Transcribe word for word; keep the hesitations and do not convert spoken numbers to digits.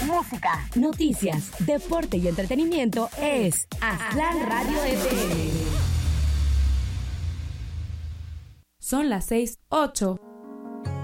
música, noticias, deporte y entretenimiento es Aztlán Radio F M. Son las seis, ocho.